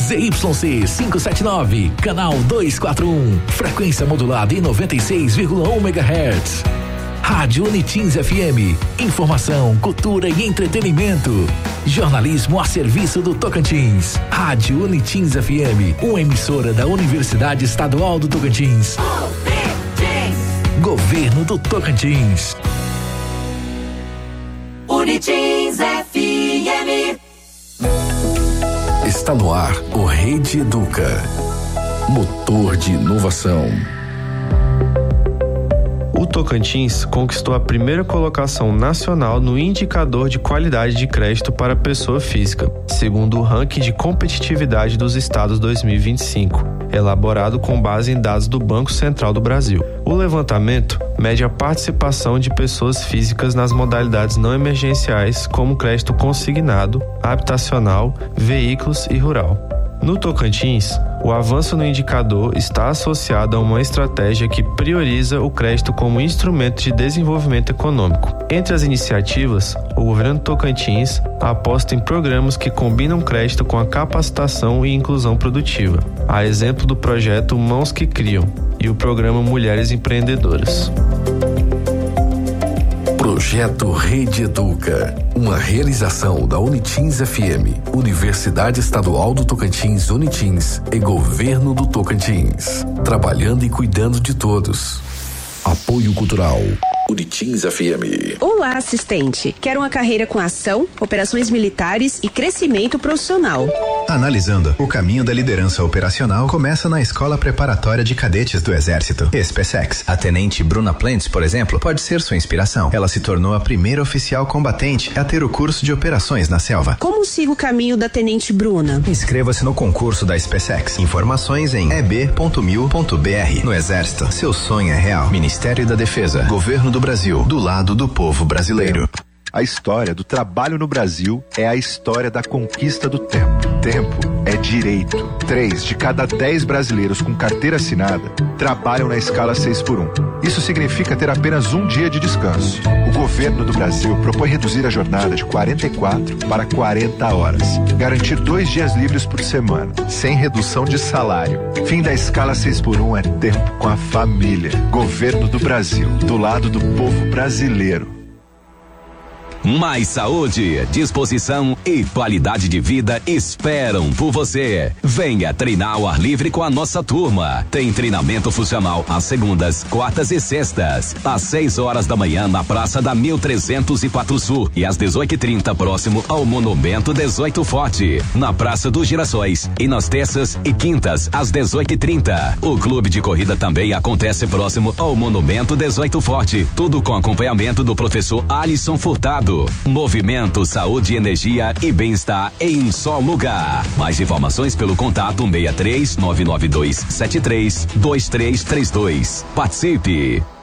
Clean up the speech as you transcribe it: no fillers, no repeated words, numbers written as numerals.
ZYC 579, canal 241, frequência modulada em 96,1 MHz. Rádio Unitins FM, informação, cultura e entretenimento. Jornalismo a serviço do Tocantins. Rádio Unitins FM, uma emissora da Universidade Estadual do Tocantins. Governo do Tocantins. Unitins FM. Está no ar o Rede Educa. Motor de inovação. O Tocantins conquistou a primeira colocação nacional no indicador de qualidade de crédito para pessoa física, segundo o ranking de competitividade dos estados 2025, elaborado com base em dados do Banco Central do Brasil. O levantamento mede a participação de pessoas físicas nas modalidades não emergenciais, como crédito consignado, habitacional, veículos e rural. No Tocantins, o avanço no indicador está associado a uma estratégia que prioriza o crédito como instrumento de desenvolvimento econômico. Entre as iniciativas, o governo Tocantins aposta em programas que combinam crédito com a capacitação e inclusão produtiva, a exemplo do projeto Mãos que Criam e o programa Mulheres Empreendedoras. Projeto Rede Educa, uma realização da Unitins FM, Universidade Estadual do Tocantins, Unitins e Governo do Tocantins, trabalhando e cuidando de todos. Apoio Cultural, Unitins FM. Olá, assistente. Quero uma carreira com ação, operações militares e crescimento profissional. Analisando, o caminho da liderança operacional começa na Escola Preparatória de Cadetes do Exército, SpaceX. A tenente Bruna Plentes, por exemplo, pode ser sua inspiração. Ela se tornou a primeira oficial combatente a ter o curso de operações na selva. Como sigo o caminho da tenente Bruna? Inscreva-se no concurso da SpaceX. Informações em eb.mil.br. No Exército, seu sonho é real. Ministério da Defesa, Governo do Brasil, do lado do povo brasileiro. A história do trabalho no Brasil é a história da conquista do tempo. Tempo é direito. 3 de cada 10 brasileiros com carteira assinada trabalham na escala 6x1. Isso significa ter apenas um dia de descanso. O governo do Brasil propõe reduzir a jornada de 44 para 40 horas. Garantir 2 dias livres por semana, sem redução de salário. Fim da escala 6x1 é tempo com a família. Governo do Brasil, do lado do povo brasileiro. Mais saúde, disposição e qualidade de vida esperam por você. Venha treinar ao ar livre com a nossa turma. Tem treinamento funcional às segundas, quartas e sextas, às 6 horas da manhã na Praça da 1304 Sul e às 18h30 próximo ao Monumento 18 Forte, na Praça dos Girassóis, e nas terças e quintas às 18h30. O clube de corrida também acontece próximo ao Monumento 18 Forte, tudo com acompanhamento do professor Alisson Furtado. Movimento, saúde, energia e bem-estar em um só lugar. Mais informações pelo contato 63 992 73 2332. Participe!